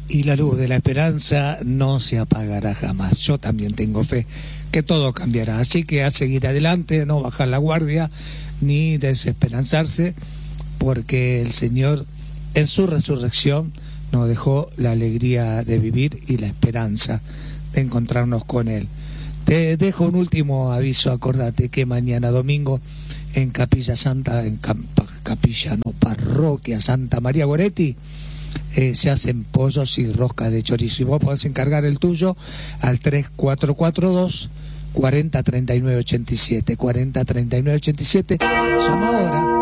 y la luz de la esperanza no se apagará jamás. Yo también tengo fe que todo cambiará, así que a seguir adelante, no bajar la guardia ni desesperanzarse, porque el Señor en su resurrección nos dejó la alegría de vivir y la esperanza de encontrarnos con Él. Te dejo un último aviso, acordate que mañana domingo en Capilla Santa, Parroquia Santa María Goretti, se hacen pollos y roscas de chorizo, y vos podés encargar el tuyo al 3442 40 39 87, 40 39 87. Llama ahora